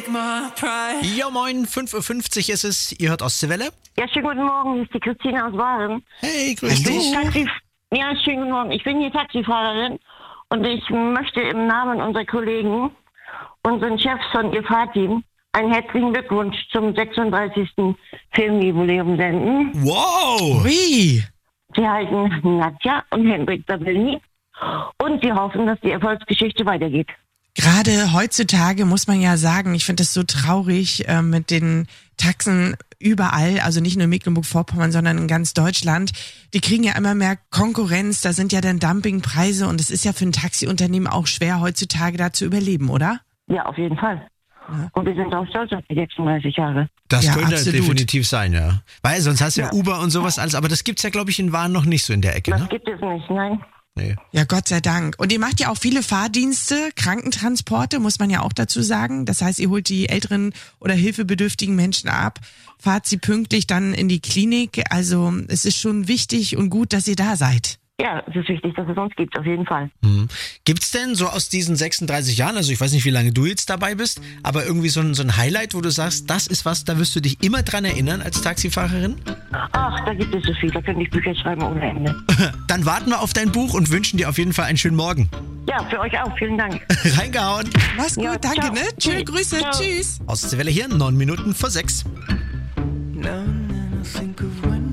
Ja, moin, 5:50 Uhr ist es. Ihr hört Ostseewelle. Ja, schönen guten Morgen, hier ist die Christine aus Baden. Hey, grüß dich. Ja, schönen guten Morgen. Ich bin hier Taxifahrerin und ich möchte im Namen unserer Kollegen, unseren Chefs von ihr Fahrteam, einen herzlichen Glückwunsch zum 36. Filmjubiläum senden. Wow. Ui. Sie heißen Nadja und Hendrik Sabelny und sie hoffen, dass die Erfolgsgeschichte weitergeht. Gerade heutzutage muss man ja sagen, ich finde es so traurig mit den Taxen überall, also nicht nur in Mecklenburg-Vorpommern, sondern in ganz Deutschland. Die kriegen ja immer mehr Konkurrenz, da sind ja dann Dumpingpreise und es ist ja für ein Taxiunternehmen auch schwer heutzutage da zu überleben, oder? Ja, auf jeden Fall. Ja. Und wir sind auch stolz auf die 36 Jahre. Das Ja, könnte absolut. definitiv sein, ja. Weil sonst hast du ja Uber und sowas alles, aber das gibt's ja, glaube ich, in Waren noch nicht so in der Ecke, Das ne? gibt es nicht, nein. Nee. Ja, Gott sei Dank. Und ihr macht ja auch viele Fahrdienste, Krankentransporte, muss man ja auch dazu sagen. Das heißt, ihr holt die älteren oder hilfebedürftigen Menschen ab, fahrt sie pünktlich dann in die Klinik. Also es ist schon wichtig und gut, dass ihr da seid. Ja, es ist wichtig, dass es uns gibt, auf jeden Fall. Gibt's denn so aus diesen 36 Jahren, also ich weiß nicht, wie lange du jetzt dabei bist, aber irgendwie so ein Highlight, wo du sagst, das ist was, da wirst du dich immer dran erinnern als Taxifahrerin? Ach, da gibt es so viel, da könnte ich Bücher schreiben ohne Ende. Dann warten wir auf dein Buch und wünschen dir auf jeden Fall einen schönen Morgen. Ja, für euch auch, vielen Dank. Reingehauen. Mach's gut, Ja, danke, ciao. ne? Schöne Tschüss. Grüße, Ciao. tschüss. Ostseewelle hier, 9 Minuten vor 6. Now and then I think of when